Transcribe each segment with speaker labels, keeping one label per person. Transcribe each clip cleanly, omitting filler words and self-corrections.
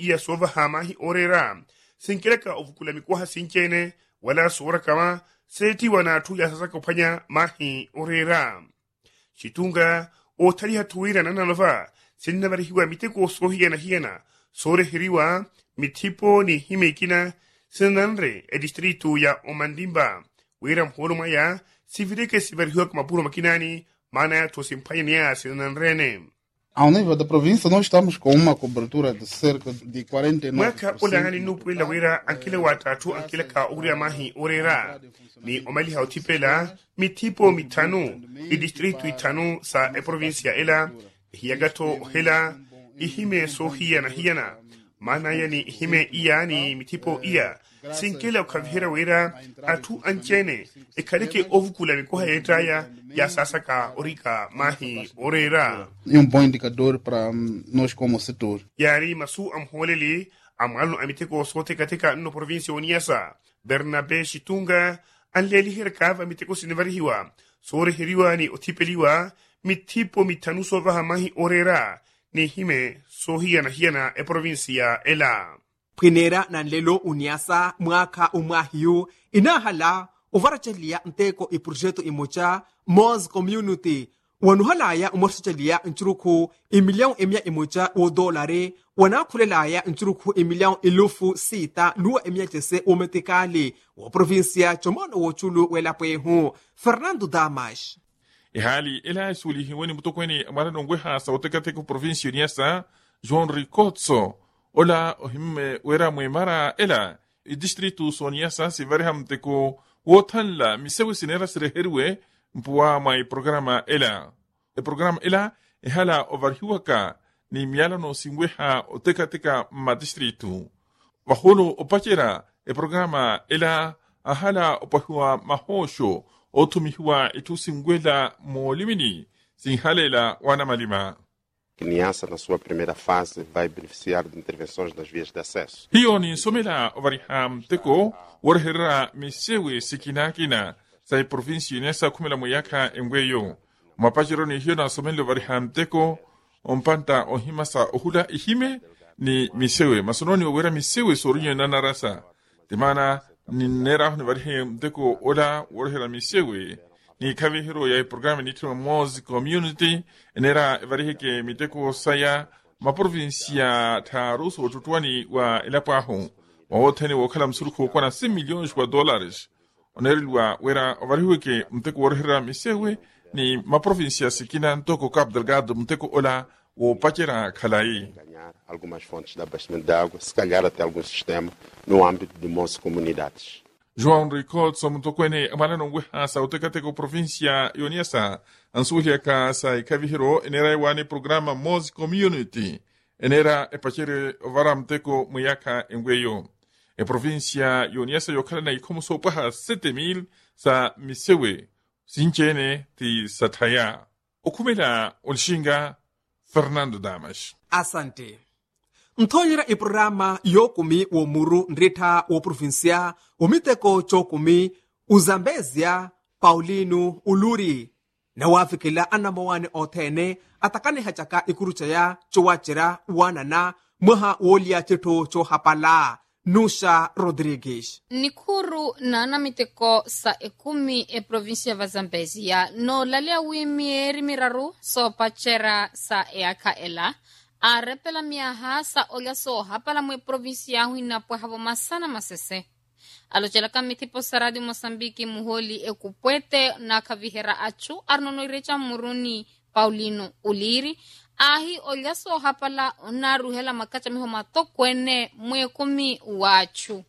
Speaker 1: iya sova hamahi orera sinkeleka ovukula mikuha sinchene wala sora kama seti wanatu ya sasa kupanya mahi orera Chitunga o tali hatuira nanalova sinnavari hiwa miteko sohiya na hiena sore hiriwa mitipo ni himekina sinanre e distritu ya Omandimba wera mholoma ya sivireke sivari hiwa kamapuro makinani mana ya tosimpanya niya sinanrene.
Speaker 2: Ao nível da província, nós estamos com uma cobertura de cerca de 49%.
Speaker 1: Mwaka ulangani nupwela wera ankile watatu ankile ka uria mahi orera ni omali hautipela mitipo mitanu i distritu itanu sa e provincia ela hiyagato hela ihime sohiya na hiyana mana yani ihime iya ni mitipo iya sinkela ukavihera wera atu anchene ekaleke ovukula mikoha yetaya ya sasaka orika mahi orera
Speaker 2: Bom indicador para nós como setor.
Speaker 1: yari masu amholeli amalu amiteko sote katika no provincia oniasa Bernabe Chitunga anleli herkava miteko sinevarihiwa sore heriwa ni otipeliwa mitipo mitanu sova mahi orera ni hime sohiya na hiana e provincia ela
Speaker 3: Prinera na nlelo uniasa mwaka umwahiyu inahala uvarachalia nteko i projeto imocha Moz Community wanuhalaya umorsachalia nchuruku imilion emia imocha o dolare wanakulelaya nchuruku imilion ilufu sita nuwa emia jese umetikali wa provincia chomono wochulu welapwehu Fernando Damas.
Speaker 4: Ihali ila sulihi wani mutokweni maranongwe hasa otekateko provinsi uniasa João Ricotso ola ohimme wera mwemara ela i distritu soniasa si varihamteko wotanla misewe sinera sireherwe mpuwa mai programa ela. E programa ela ihala overhiwaka ni miala no singweha otekateka ma distritu. Waholo opachera e programa ela ahala opahiwa mahosho otumihiwa itu singwela molimini sinhalela wana malima.
Speaker 5: Niassa, na sua primeira fase, vai beneficiar de intervenções nas vias de acesso.
Speaker 4: Hiyo ni somela overham teko warhera misewe sikinakina sa provinsi nesa kumela moyaka engweyo. Mapachero ni hiyo na somela overham teko ompanta ohimasa ohula ihime ni misewe. Masononi wera misewe sorunyo na narasa. Timana ni nera ni overham teko ola warhera misewe. Ni kavi hero ya programa nitwa Moz Community nera varihike miteko saya ma provincia taruso tutuani wa ilapaho wawotene wakala msuruko kwa na 6 milhões wa dólares onerilwa wera varihike mteko warhera misewe ni ma provincia sikina ntoko Cabo Delgado mteko ola o pachera kalai
Speaker 5: Ganhar algumas fontes de abastecimento de água, se calhar até algum sistema no âmbito de 11 comunidades.
Speaker 4: João Ricotso mtokwene amananongwe hasa otekateko provincia yoniasa ansuhia ka sa ikavihiro enera iwane programa Moz Community enera epachere varamteko muyaka engweyo e provincia yoniasa yokala na ikomo sopaha 7,000 sa misewe sinchene ti sataya okumela olshinga Fernando Damas.
Speaker 3: Asante. Mthonyera i programa yokumi wo muru ndreta wo provincia umiteko chokumi uzambezia Paulino Uluri na wafikila anamowane othene atakane hachaka ikurucha ya chowachira wanana mwaha wolia cheto chohapala Nusha Rodrigues.
Speaker 6: Nikuru na namiteko sa ekumi e provincia va Zambezia no lalia wimieri miraru so pachera sa eaka ela a repela miaha sa olya so hapala mwe provincia huina po havo masana masese. Alochela kamitipo saradi Mosambiki muholi ekupwete na kavihera achu arnono irecha muruni Paulino Uliri ahi olya so hapala onaruhela makacha miho matokwene mwe kumi wachu.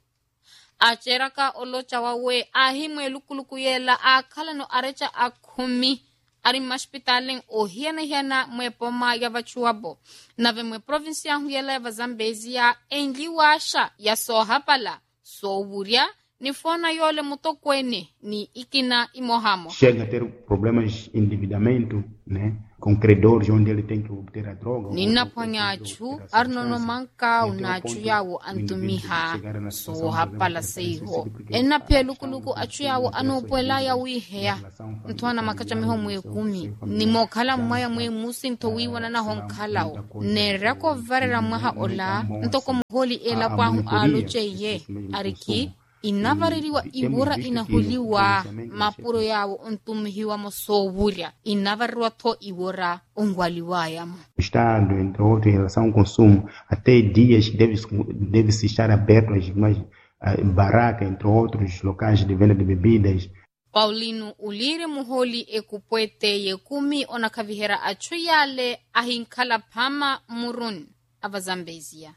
Speaker 6: Acheraka olocha wawe ahi mwe lukuluku yela akala no arecha akumi ari maspitalen hiana mwe poma ya vachuabo. Nave mwe provincia huyela ya Zambezia engi washa ya so hapala so wuria ni fona yole mutokweni ni ikina imohamo.
Speaker 7: Chega a ter problemas de endividamento, né? com credores onde ele tem que obter a droga.
Speaker 6: Ninaponya achu arnono manka unachu yawo antumiha so hapala seiho ena pia lukuluku achu yawo anopwela ya wihea ntwana makacha miho mwe 10 ni mokhala mwaya mwe musi ntowi wana na honkalao ne rako varera mwaha ola ntoko muholi ela pahu alucheye ariki inavaririwa ibura inahuliwa mapuro yawo ontumihiwa mosovuria inavaririwa to ibura ongwaliwayamo.
Speaker 7: Estado, entre outros, em relação ao consumo, até dias deve-se estar aberto as barracas, entre outros locais de venda de bebidas.
Speaker 6: Paulino ulire muholi ekupwete yekumi onakavihera achuyale ahinkala pama murun avazambezia.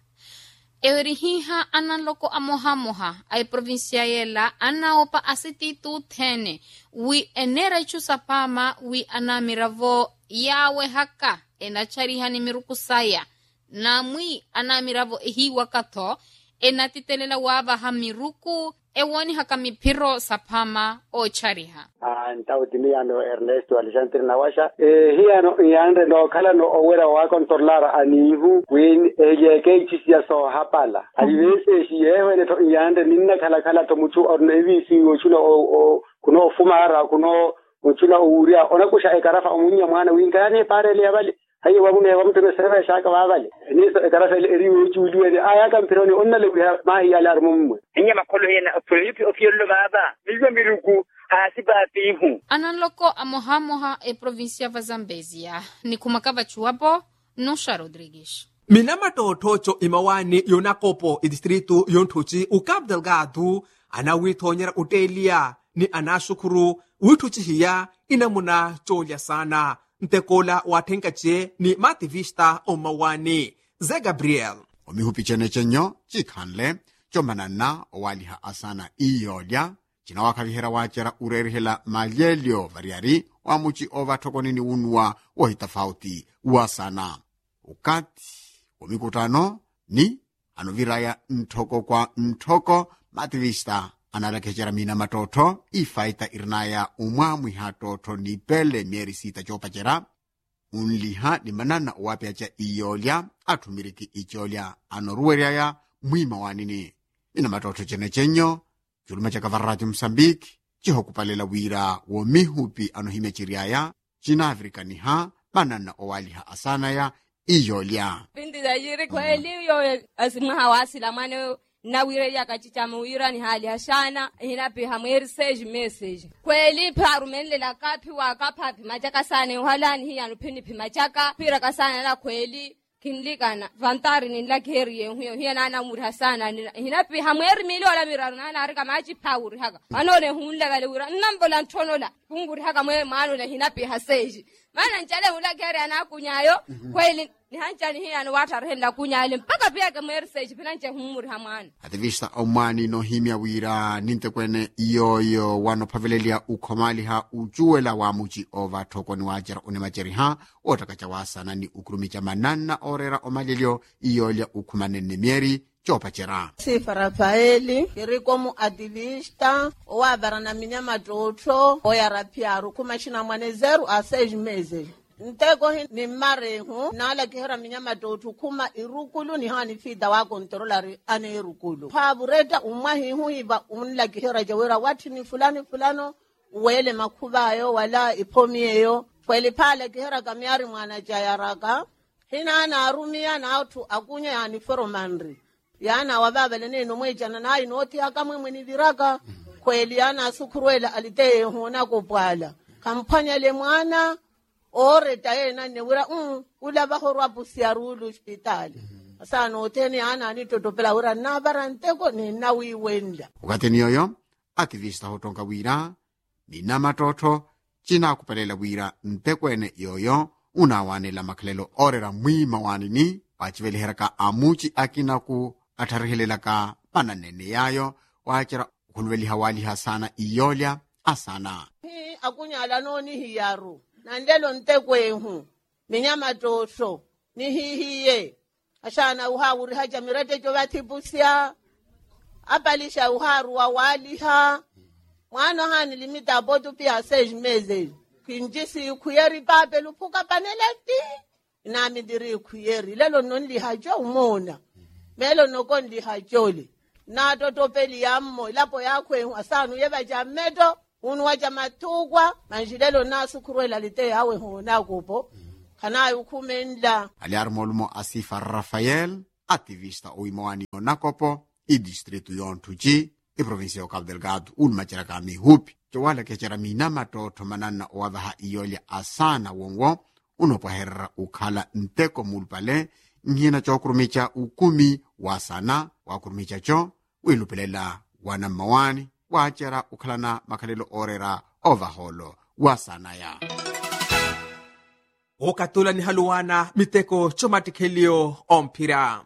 Speaker 6: Eurihiha analoko amohamoha ay provincia yela anaopa asititu tene wi enera chusapama wi anamiravo yawe haka enachariha ni mirukusaya na mwi anamiravo ehiwa kato enatitelela wava hamiruku ewoni haka mipiro sapama o chariha.
Speaker 8: Ntautini ano Ernesto Alexandre Nawasha hiano yande no kala no owera wa controlar anihu win ejeke chisia so hapala alivese shiyewe ne to yande ninna kala to mutu ornevi si ochuna o kuno fumara kuno ochuna uria ona kusha ekarafa omunya mwana wingane parele abali hayi wabune wamtene sera shaka wabali ni so ekarafa eri uchuliwe aya kampironi onna le ma hiya alarmum enya makolo yena proyuti ofiolo baba bizo miruku asibapihu
Speaker 6: analoko amohamoha e provincia vazambezia ni kumakava chuapo Nosha Rodrigues.
Speaker 3: Minama tocho imawani yonakopo idistritu yontuchi ukab delgado anawitonyera utelia ni anashukuru wituchi hiya inamuna cholya sana ntekola watenkache ni mativista omawani Ze Gabriel
Speaker 9: omihupi chene chenyo chikhanle chomanana owaliha asana iyolya china wakavihera wachera urerihela malyelyo variari wamuchi ova thokonini unwa wohitafauti uasana ukati omikutano ni anoviraya nthoko kwa nthoko mativista analakechera mina matotho ifaita irinaya umwa mwihatotho ni pele mieri sita chopachera unliha ni manana owapyacha iyolya athumiriki icholya anoruweryaya mwima wanini mina matotho chene chenyo chuluma cha kavarati Msambiki chihokupalela wira womihupi anohime chiriaya chinavirikaniha manana owaliha asanaya iyolya
Speaker 10: pindi za jiri kweli yo asimha wasila mane na wira yakachichama wira ni hali hashana hinapi hamweri sage message kweli parumenle la kapi wakapapi machaka sana uhalani hi anupini pimachaka pira kasana la kweli kinlikana vantari ni lakeriye huyo hiya nana murha sana hinapi hamweri mili wala miraru nana arika maji power haka manole hunla gale wira nambola ntonola kunguri haka mwe manole hinapi haseji mana nchale hula keri anakunyayo kweli ni hanchani hiya no watarhenda kunyale mpaka pia kamweri seji pinanche humuri hamana
Speaker 9: ativista omwani nohimya wira ninte kwene iyoyo wanophavelelia ukhomaliha ujuwela wamuchi ova thokoni wachera unemacheriha otakacha wasana ni ukurumicha manana orera omalelyo iyolya ukhumanene mieri chopachera
Speaker 11: Sifa Rafaeli kirikomu activista owavarana minyama totho oyarapiaru kumashina mwane 0 a 6 meses nteko ni marehu nala kihera minyama totho kuma irukulu ni hani fida wa kontrolari ane irukulu pabureta umwahi huiba unla kihera jawera wati ni fulano wele makubayo wala ipomieyo kweli pale kihera kamiari mwana jayaraka hina na arumia na autu akunya yani foromandri yana wababele neno mwejana na inoti akamwe mweni viraka kweli yana sukuruela aliteye hona kopwala kampanya le mwana ore tayena newira ulaba horwa busiarulu hospital asana oteni ana ni totopela ura nabara nteko ni nawi wenda
Speaker 9: ukateni yoyo activista hotonga wira nina matotho china kupelela wira ntekwene yoyo unawanela makhalelo orera mwima wanini wachivelheraka amuchi akinaku atarihelelaka pananene yayo wachera kulweli hawali hasana iyolya asana
Speaker 11: hi akunyala noni hiyaru nandelo ntekwehu minyama totho ni hihiye ashana uhawuri haja mirete jovathipusia apalisha uharu wa waliha mwana hani limita botu pia 6 meses kinjisi ikhuyeri pape luphuka paneleti nami ndiri ikhuyeri lelo nonli hajo umona melo nokondi hajoli nato topeli yammo lapho yakho engasanu yeba jameto unwaja matukwa manjilelo nasu kurwela lite yawe hona kupo kana ukumenda
Speaker 9: aliar molmo Asifa Rafael ativista uimoani onakopo i distrito yontuji i provincia o Cabo Delgado ulmachera kami hupi jowala kechera mina matoto manana oavaha iyolya asana wongo unopoherera ukhala nteko mulpale nhina chokurumicha ukumi wasana wakurumicha cho wilupelela wana mawani wachera ukhalana makhalelo orera ovaholo wasana ya
Speaker 3: okatula ni haluwana miteko chomatikhelio omphira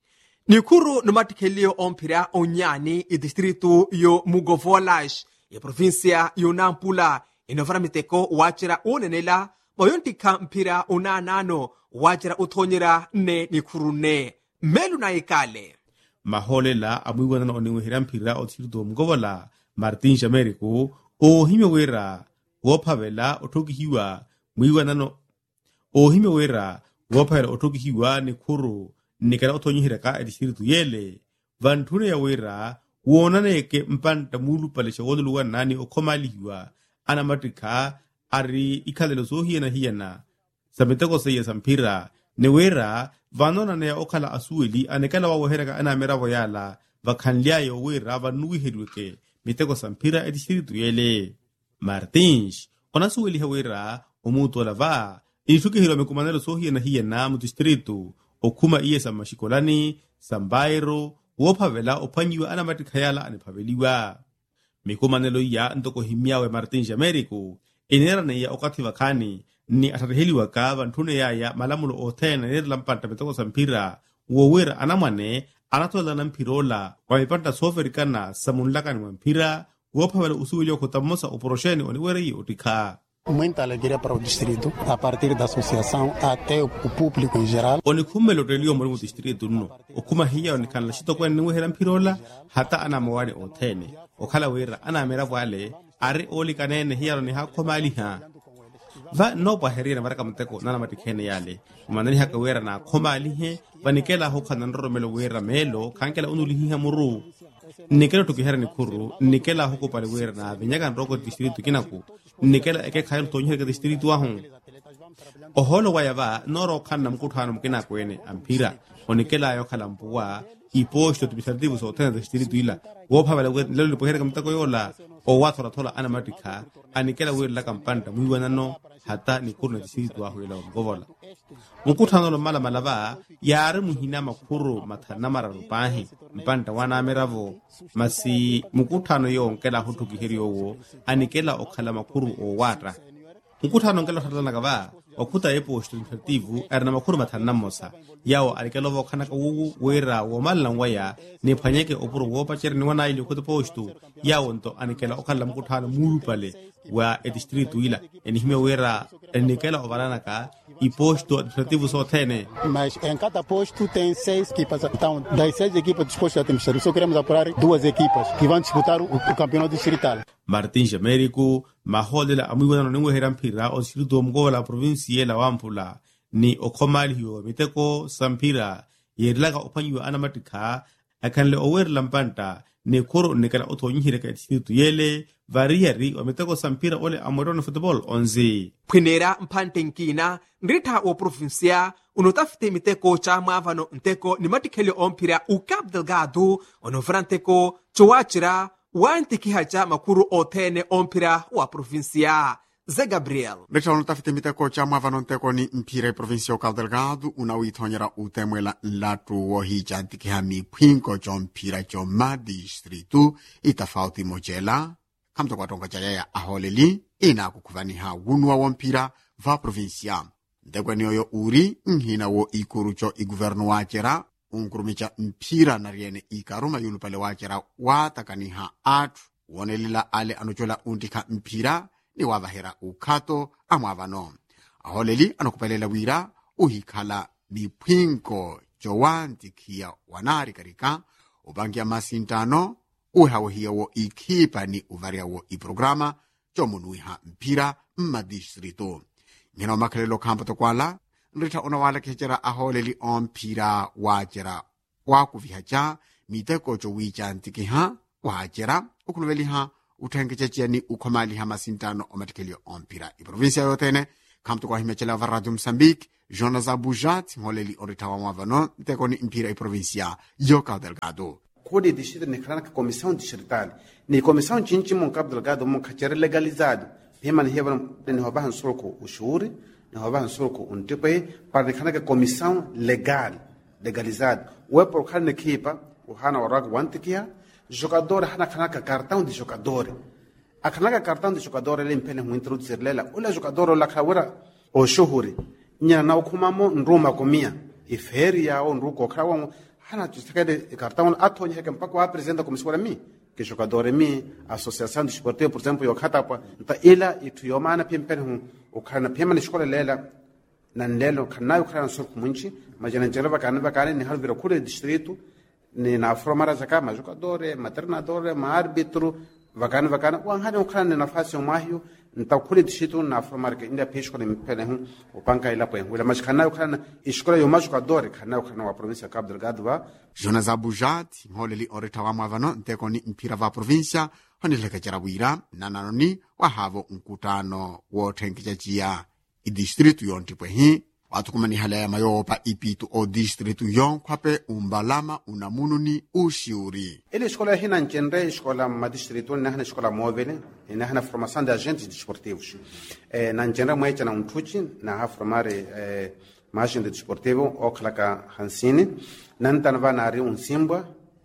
Speaker 3: nikuru nomatikhelio omphira onyani i distrito yo Mugovolash ya provincia yo Nampula inovara miteko wachera unenela moyontikha mphira unanano wachera uthonyera ne nikuru ne melu na ikale
Speaker 12: maholela amuiwanana oniwihira mphira o distrito Mugovola Martin Jamerico o himewera wophavela othokihiwa muiwanano o himewera wophavela othokihiwa nikuru nikala othonyihira ka distrito yele vanthune ya wera wonaneke mpanta mulupalesha woduluwa nani okhomalihiwa ana matikha ari ikhalelo zohiyana sameteko seye samphira newera vanonana ya okhala asueli anekala wawoheraka anameravo yala vakhanliayo wera vanuwiheriweke miteko samphira edistrito yele Martins onasueliha wera omutola va inithukihilwa mikumanelo sohiyana mu distrito okhuma iye samashikolani sambairo wophavela ophanyiwa ana matikhayala aniphaveliwa mikumanelo ya ntokohimyawe Martin Jamerico inerane ya okathiva khani ni athateheliwa ka vanthune yaya malamulo othena nerela mpanta miteko samphira wowera anamwane anatholana mphirola wamipanta soferikana samunlakani mwa mphira wophavela usuweli okhotamosa oporosheni oniwereyi otikha.
Speaker 13: Muita alegria para o distrito, a partir da associação até o público em geral.
Speaker 12: Onikhumelo telio mo distrito no. Okuma hiya onikhala shito kwa niwehera mphirola hata ana mawani othene. Okhala wera ana mera vale ari oli kanene hiya ni hakhomali ha. Va no paherira maraka mteko nana matikhene yale. Manani haka wera na khomali he vanikela hokhana nromelo wera melo khankela unulihiha muru. Nikela tukihera nikuru nikela hoko pale wera na vinyaka nroko distrito kinaku. Nikela eke khayal tonyheka distrito ahon oholo wayava noro khanna mkuthano mkina kwene amphira onikela yo khala mpuwa iposto administrativo so tena distrito ila wophavela lelo lipohereka mtako yola o wathola thola ana matikha anikela wela kampanta muiwanano hata nikuru na distrito aho ila Mugovola mkuthano lo mala malava yare muhina makhuru mathana mararupahi mpanta wana meravo masi mkuthano yo nkela hutukihiriyo wo anikela okhala makhuru o watra mkuthano nkela thatana kava okhuta eposto administrativo arina makhuru mathana mosa yawo alikelo vokhana ka wu wera wo malangwaya ni phanyeke opuru wo pachere ni wana ile khoto posto yawo nto anikela okhala mkuthano mulupale wa distrito ila enihime wera enikela ovarana ka posto administrativo só tem.
Speaker 13: Mas em cada posto tem 6 equipas. Então, das 6 equipas dos postos administrativos, só queremos apurar 2 equipas que vão disputar o campeonato distrital.
Speaker 12: Martin Jamerico, maholela amuiwana nungwehera mpira o distrito Mugovola provincia la Wampula ni okhomalihiwa miteko samphira yerilaga ophanyiwa ana matikha akhanle ower lampanta ne khoro nekala othonyihireka distrito yele variari wa miteko samphira ole amorona football onze
Speaker 3: phwinera mphantenkina nritha o provincia unotafite miteko cha mwavano nteko ni matikhelio omphira u Cabo Delgado onovra nteko chowachira wantikiha cha makuru othene omphira wa provincia Zé Gabriel.
Speaker 9: Nritha unotafite miteko cha mwavano nteko ni mphira provincia o Cabo Delgado unawithonyera utemwela nlatu wohicha ntikiha miphwinko chomphira choma distritu itafauti mojela kamto kwa tonga chayaya aholeli ina kukhuvaniha wunwa womphira va provincia ntekweni yoyo uri nhina wo ikuru cho iguvernu wachera unkurumicha mphira nariene ikaruma yulupale wachera watakaniha atu wonelila ale anochola untikha mphira ni wavahera ukhato amwavano aholeli anokupelela wira uhikhala miphwinko jowantikhiya wanari karika ubangia masintano uhawohiya wo ikhipa ni uvaria wo iprograma comunuiha mpira mmadistrito ngena makhalelo khambato kwala nrita onawala kechera aholeli ompira wachera wakuvihacha miteko cowicha ntikiha wachera ukuluveliha uthengechechiani ukhomaliha masintano omatikhelio ompira iprovinsia yotene khamto kwa himechela va radio Moçambique Jonas Abujat ngoleli orita wa mwavano ntekoni mpira iprovinsia yo Cabo Delgado
Speaker 14: Kodi distrito ni krana ka comissão distrital ni comissão chinchi mon Cabo Delgado mon kachere legalizado pema ni heba ni hoba surko ushuri ni hoba surko untipe para krana ka comissão legalizado we por krana kipa o hana waraga wantikia jogador hana krana ka cartão de jogador a krana ka cartão de jogador ele impene mu introduzir lela ula jogador la kawara o shuhuri nya na ukumamo ndruma komia iferia au nruko krawa hana tustakade cartão atonye heke mpaka wa presidente comissão mi que jogador mi associação desportiva por exemplo yo khatapa nta ila ituyomana pempene o kana pema ni escola lela nan lelo kana yo kana sur kumunchi majana jeraba kana bakane ni halvira kule distrito ni na formara zaka ma jogador maternador ma árbitro vakana wangana ukana nafasi mahio nta kule distrito na formara ke inda pesco ni pene upanka ila poen wala mashkana yo kana escola yo jogador kana yo kana wa província Cabo Delgado va
Speaker 9: Jonas Abujat ngoleli orita wa mwavano ntekoni mpira va provincia honileka jarabwira nananoni wahavo mkutano wothenkechachiya idistritu yontipwehi watukumani halaya mayopa ipitu o distritu yon kwape umbalama unamununi ushiuri
Speaker 14: ele escola hina nchendre escola ma distrito nahna escola móvel nahna formação de agentes desportivos na nchendre mwecha na mtuchi na ha formare ma agente desportivo oklaka hansini nantana va nari unsimbwa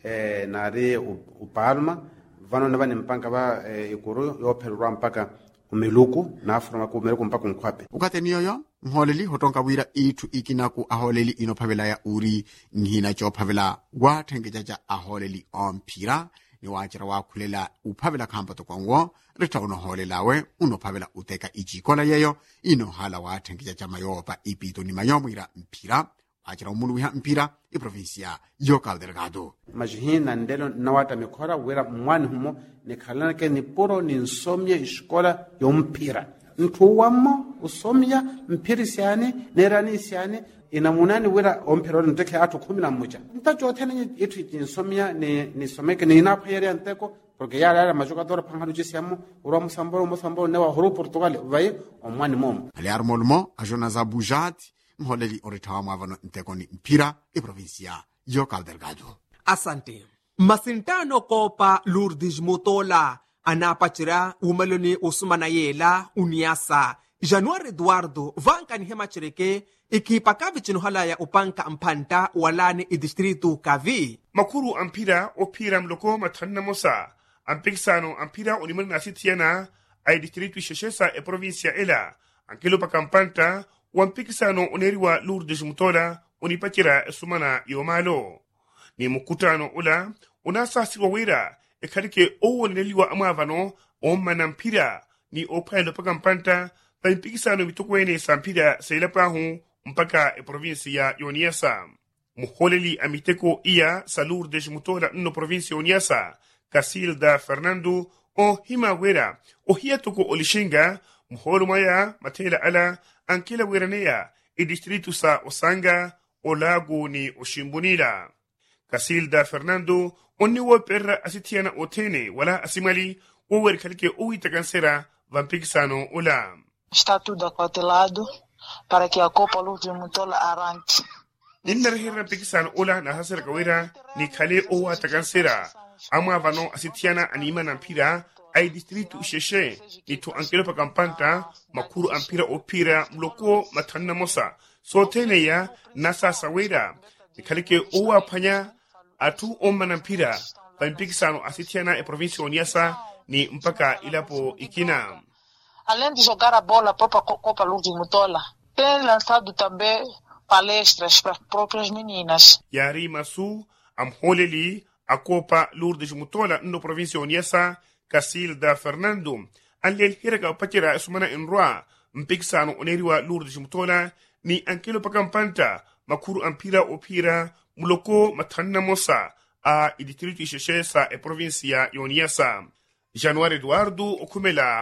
Speaker 14: nari upalma vano na vani mpanka va ikuru yopelwa mpaka umeluku na forma ku meluku mpaka nkwape
Speaker 9: ukateniyoyo ngholeli hotonka wira itu ikinaku aholeli inophavela ya uri ngina chophavela wathengechacha aholeli ompira ni wachira wakhulela uphavela khampato kwango rita unoholelawe unophavela uteka ichikola yeyo inohala wathengechacha mayopa ipito ni mayomwira mpira wachira umuluwiha mpira iprovinsia yo Cabo Delgado
Speaker 14: majihina ndelo nawata mikhora wira mwani humo ni khalana ke ni puro ni nsomye iskola yo mpira ntuwamo usomya mpiri siane nerani siane inamunani wira ompira nteke atu 11 ntacho tene itu insomya ni someke ni napayere anteko porque ya majogador panghalu jisiamo uro musamboro ne wa horo Portugal vai omwani mom
Speaker 9: ali armolmo a Jonas Abujat mholeli oritawa mwavano ntekoni mpira iprovinsia yo Cabo Delgado
Speaker 3: asante masintano kopa Lourdes Mutola anapachira umaloni usumana yela uniasa Januari Eduardo vankani hema chireke ikipa kavi chino halaya upanka mpanta walani idistritu kavi
Speaker 1: makuru ampira opira mloko matanna mosa ampikisano ampira unimani nasitiana ay distritu sheshesa e provincia ela ankelo pakampanta wampikisano uneriwa Lourdes Mutola unipachira sumana yomalo ni mkutano ula unasasiwa wira ekarike owo neliwa amavano omana mpira ni opayano pakampanta pa mpikisano mitokwene sampira sailapahu mpaka e provincia yoniasa muholeli amiteko iya sa Lourdes Mutola no provincia yoniasa Casilda Fernando o hima wera o hiatoko olishinga muholu maya matela ala ankela weranea e distritu sa Osanga o lago ni Oshimbunila Casilda Fernando onni wo perra asitiana otene wala asimali o wer kalike o itakansera vampikisano ola
Speaker 15: está tudo aquatelado para que a Copa Lourdes Mutola arranque
Speaker 1: ninnar hirra pikisano ola na hasar kawera ni kale o atakansera ama vano asitiana anima nampira ay distritu sheshe ni to ankelo pakampanta makuru ampira opira mloko matanna mosa so tene ya nasa sawera ni kalike o apanya atu omana mpira pampikisano asitiana e província Oniasa ni mpaka ilapo ikina.
Speaker 15: Além de jogar a bola, a própria Copa Lourdes Mutola tem lançado também palestras para as próprias meninas.
Speaker 1: Yari Masu amholeli a Copa Lourdes Mutola no província Oniasa Casilda Fernando alel hiraka upachira sumana enroa mpikisano oneriwa Lourdes Mutola ni ankelo pakampanta makuru ampira opira muloko matanna mosa a idistritu isheshesa e provincia yoniasa Januari Eduardo okumela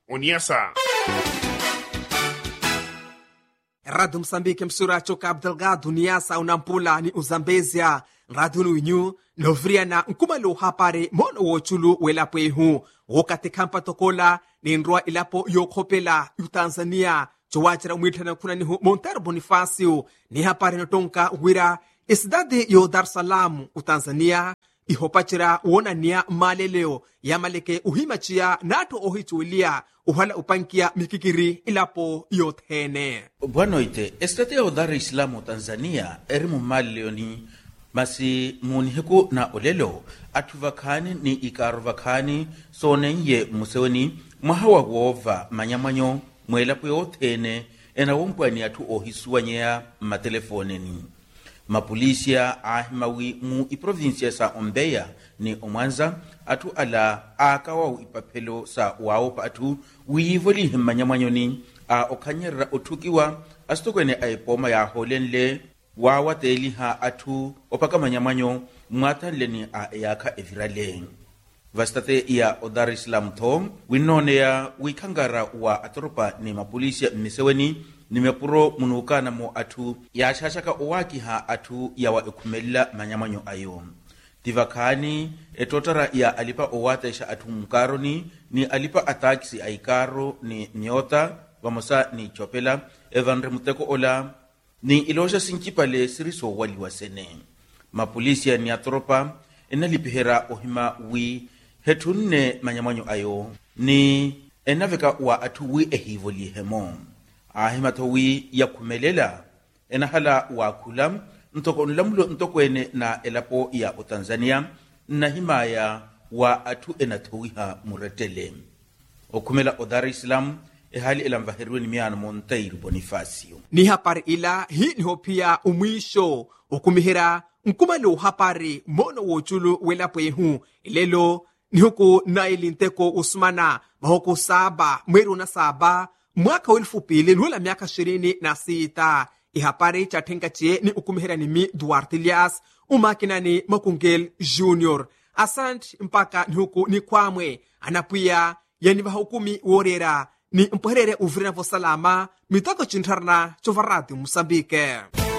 Speaker 1: Oniasa.
Speaker 3: Radio Moçambique msuracho Cabo Delgado Niassa unampula ni Uzambezia radio winyu novriana nkumalo hapare mono wochulu welapwehu wokate kampa tokola ni nrwa ilapo yokhopela Tanzania chowachira umwithana kuna ni Monteiro Bonifácio ni hapare notonka wira isidade yo Dar es Salaam Tanzania ihopachira wonania maleleo ya maleke uhimachia nato ohichulia uhala upankia mikikiri ilapo yothene.
Speaker 16: Buanoite, estate o Dar es Salaam Tanzania erimu maleleo ni masi muniheku na olelo atuvakani ni ikaruvakani sonenye museweni mwahawa wova manyamanyo mwelapo yothene ena wompwani atu ohisuwanyea matelefoneni. Mapolisia ahimawi mu iprovinsia sa Ombeya ni Omwanza atu ala akawa ipapelo sa wao pa atu wivoli himanyamanyoni a okanyera otukiwa astokwene aipoma ya holenle wawa teli ha atu opaka manyamanyo mwatanleni a yaka evirale. Vastate ya Dar es Salaam thong winone ya wikangara wa atoropa ni mapolisia miseweni nimepuro munukana mo atu ya shashaka owaki ha atu ya wa ekumela manyamanyo ayo. Tivakani etotara ya alipa owata isha atu mkaroni ni alipa ataksi aikaro ni nyota wamosa ni chopela evandre muteko ola ni ilosha sinkipale siriso wali wasene. Mapolisia ni atoropa enalipihera ohima wi hetunne manyamanyo ayo ni enaveka wa atu wi ehivoli hemo. Ahimatowi ya kumelela enahala wa kulam ntoko nlamlo ntokwene na elapo ya Tanzania na himaya wa atu enatowiha muretele okumela o Dar es Salaam ehali elamvaherweni miano Monteiro Bonifácio
Speaker 3: ni hapari ila hii ni hopia umwisho okumihira nkumalo hapari mono wochulu welapwehu ilelo ni huku na ilinteko usmana mahoko saba mweru na saba mwaka wa 2026 ihapari cha tenga chie ni ukumihira ni mi Duarte Elias umakina ni Makungel Junior asant mpaka ni huku ni kwamwe anapuya yani bahukumi worera ni mpoherere uvrina vo salama mitako chintarna chovarati Moçambique.